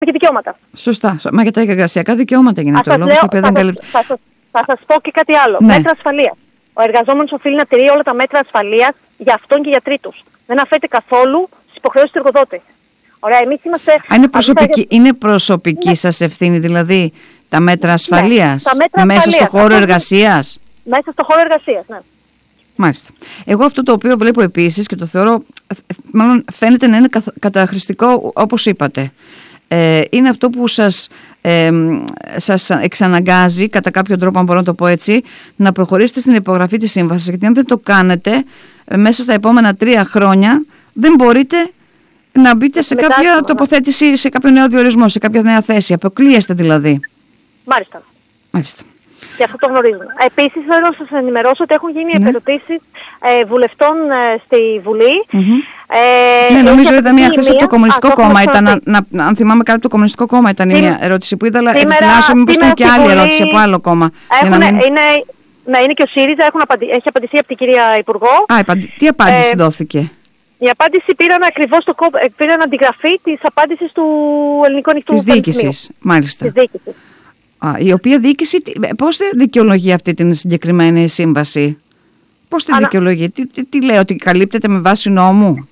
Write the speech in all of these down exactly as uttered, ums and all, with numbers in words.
και δικαιώματα. Σωστά. Μα για τα εργασιακά δικαιώματα γίνεται ο λόγος, τα οποία δεν καλύπτει. Θα, θα, θα σας πω και κάτι άλλο. Ναι. Μέτρα ασφαλείας. Ο εργαζόμενος οφείλει να τηρεί όλα τα μέτρα ασφαλείας για αυτόν και για τρίτους. Δεν αφαίρεται καθόλου στις υποχρεώσεις του εργοδότη. Ωραία, εμείς είμαστε. Α, είναι προσωπική, είναι προσωπική ναι. σας ευθύνη, δηλαδή τα μέτρα ασφαλείας. Ναι, τα μέτρα μέσα ασφαλείας. στο χώρο εργασίας. Μέσα στο χώρο εργασίας, ναι. Μάλιστα. Εγώ αυτό το οποίο βλέπω επίσης και το θεωρώ, μάλλον φαίνεται να είναι καταχρηστικό, όπως είπατε. Ε, είναι αυτό που σας, ε, σας εξαναγκάζει, κατά κάποιο τρόπο, αν μπορώ να το πω έτσι, να προχωρήσετε στην υπογραφή της σύμβασης. Γιατί αν δεν το κάνετε, μέσα στα επόμενα τρία χρόνια, δεν μπορείτε να μπείτε σε κάποια ναι. τοποθέτηση, σε κάποιο νέο διορισμό, σε κάποια νέα θέση. Αποκλείεστε δηλαδή. Μάλιστα. Μάλιστα. Και αυτό το γνωρίζουμε. Επίσης, θέλω να σας ενημερώσω ότι έχουν γίνει ναι. επερωτήσεις ε, βουλευτών ε, στη Βουλή. Mm-hmm. Ε, ναι, νομίζω είδα μια χθες από το Κομμουνιστικό Κόμμα. Ήταν, να, να, αν θυμάμαι καλά, το Κομμουνιστικό Κόμμα ήταν η μια ερώτηση που είδα, αλλά επιφυλάσσω μήπως ήταν και άλλη Βουλή... ερώτηση από άλλο κόμμα. Έχουν, μην... είναι, ναι, είναι και ο ΣΥΡΙΖΑ, έχουν απαντη... έχει απαντηθεί από την κυρία Υπουργό. Α, επαντι... τι απάντηση ε, δόθηκε? Η απάντηση πήραν ακριβώς το κόμμα, πήραν αντιγραφή της απάντησης του Ελληνικού Ανοιχτού Πανεπιστημίου. Της διοίκησης, μάλιστα. Της διοίκησης. Α, η οποία διοίκηση, πώς δικαιολογεί αυτή την συγκεκριμένη σύμβαση? Πώς τη δικαιολογεί? Τι, τι, τι λέει, ότι καλύπτεται με βάση νόμου?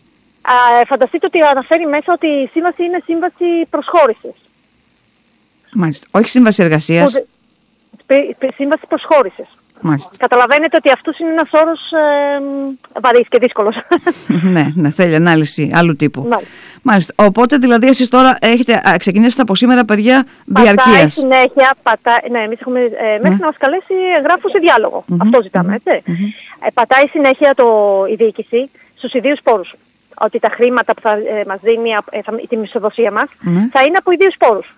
Α, φανταστείτε ότι αναφέρει μέσα ότι η σύμβαση είναι σύμβαση προσχώρησης. Μάλιστα. Όχι σύμβαση εργασίας. Που, σύμβαση προσχώρησης. Μάλιστα. Καταλαβαίνετε ότι αυτός είναι ένας όρος ε, βαρύς και δύσκολος. ναι, ναι, θέλει ανάλυση άλλου τύπου. Μάλιστα. Μάλιστα. Οπότε δηλαδή εσείς τώρα έχετε ξεκινήσει από σήμερα απεργία διαρκείας. Πατάει συνέχεια, πατάει, ναι, εμείς έχουμε ε, μέχρι ναι. να μας καλέσει εγγράφου σε διάλογο. Mm-hmm. Αυτό ζητάμε, έτσι. Mm-hmm. Ε, πατάει συνέχεια το, η διοίκηση στους ιδίους πόρους. Ότι τα χρήματα που θα ε, μας δίνει ε, θα, τη μισθοδοσία μας mm-hmm. θα είναι από ιδίους πόρους.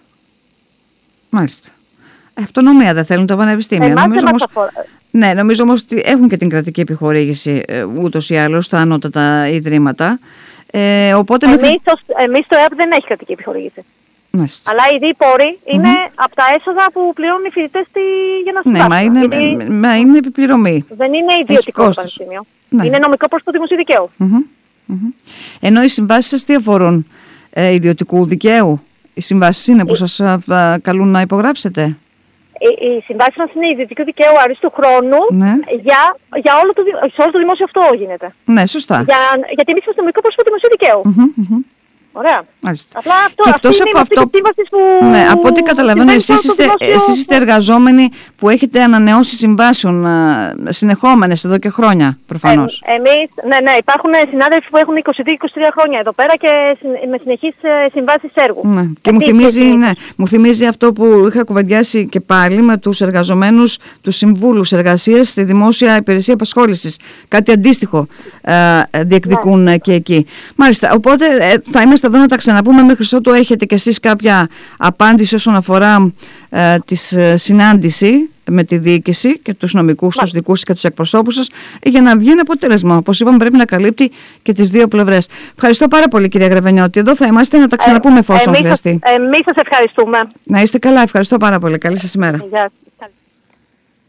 Μάλιστα. Αυτονομία δεν θέλουν τα πανεπιστήμια. Εμάς νομίζω όμως, όμως, ναι, νομίζω όμως ότι έχουν και την κρατική επιχορήγηση ε, ούτως ή άλλως στα ανώτατα ιδρύματα. Ε, οπότε εμείς, μέχρι... το, εμείς το ΕΑΠ δεν έχει κρατική επιχορήγηση. Μάλιστα. Αλλά οι δύο πόροι είναι mm-hmm. από τα έσοδα που πληρώνουν οι φοιτητές στη... για να σπουδάσουν. Ναι, μα είναι, γιατί... μα είναι επιπληρωμή. Δεν είναι ιδιωτικό το πανεπιστήμιο. Ναι. Είναι νομικό προς το δημοσίου δικαίου. Mm-hmm. Mm-hmm. Ενώ οι συμβάσεις σας τι αφορούν? Ε, ιδιωτικού δικαίου? Οι συμβάσεις είναι που σας α, α, καλούν να υπογράψετε? Οι, οι συμβάσεις μας είναι ιδιωτικού δικαίου αρίστου χρόνου ναι. για, για όλο το, σε όλο το δημόσιο αυτό γίνεται. Ναι, σωστά. Για, γιατί εμείς είμαστε νομικό πρόσωπο δημοσίου δικαίου. Mm-hmm, mm-hmm. Ωραία. Μάλιστα. Απλά αυτό, και αυτή εκτός είναι από αυτό, που... ναι, από ό,τι καταλαβαίνω, εσείς είστε, δημόσιο... εσείς είστε εργαζόμενοι που έχετε ανανεώσει συμβάσεων α, συνεχόμενες εδώ και χρόνια, προφανώς. Ε, εμείς, ναι, ναι, υπάρχουν συνάδελφοι που έχουν είκοσι δύο είκοσι τρία χρόνια εδώ πέρα και με συνεχείς συμβάσεις έργου. Ναι. Και μου θυμίζει, ναι, μου θυμίζει αυτό που είχα κουβεντιάσει και πάλι με τους εργαζομένους, τους συμβούλους εργασίας στη δημόσια υπηρεσία απασχόλησης. Κάτι αντίστοιχο α, διεκδικούν ναι. και εκεί. Μάλιστα, οπότε ε, θα είμαστε εδώ να τα ξαναπούμε μέχρι ότου έχετε κι εσείς κάποια απάντηση όσον αφορά ε, τη ε, συνάντηση με τη διοίκηση και τους νομικούς, τους δικούς και τους εκπροσώπους σας, για να βγει ένα αποτέλεσμα. Όπως είπαμε, πρέπει να καλύπτει και τις δύο πλευρές. Ευχαριστώ πάρα πολύ, κυρία Γρεβενιώτη. Εδώ θα είμαστε να τα ξαναπούμε εφόσον ε, χρειαστεί. Εμείς σας ευχαριστούμε. Να είστε καλά. Ευχαριστώ πάρα πολύ. Καλή σας ημέρα. Γεια.